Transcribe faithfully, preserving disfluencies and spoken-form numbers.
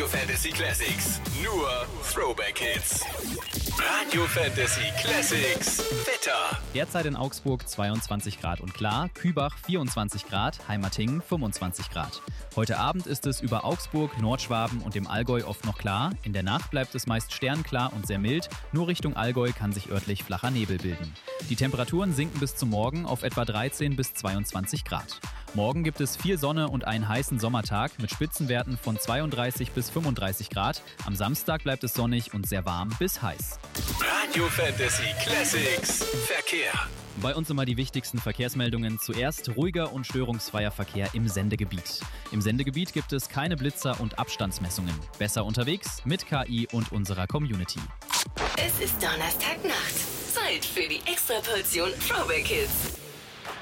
Fantasy Classics. Nur Throwback Hits. Radio Fantasy Classics. Wetter. Derzeit in Augsburg zweiundzwanzig Grad und klar, Kübach vierundzwanzig Grad, Heimatingen fünfundzwanzig Grad. Heute Abend ist es über Augsburg, Nordschwaben und dem Allgäu oft noch klar. In der Nacht bleibt es meist sternklar und sehr mild. Nur Richtung Allgäu kann sich örtlich flacher Nebel bilden. Die Temperaturen sinken bis zum Morgen auf etwa dreizehn bis zweiundzwanzig Grad. Morgen gibt es viel Sonne und einen heißen Sommertag mit Spitzenwerten von zweiunddreißig bis fünfunddreißig Grad. Am Samstag bleibt es sonnig und sehr warm bis heiß. Radio Fantasy Classics. Verkehr. Bei uns immer die wichtigsten Verkehrsmeldungen. Zuerst ruhiger und störungsfreier Verkehr im Sendegebiet. Im Sendegebiet gibt es keine Blitzer und Abstandsmessungen. Besser unterwegs mit K I und unserer Community. Es ist Donnerstagnacht. Zeit für die Extraportion Throwback Hits.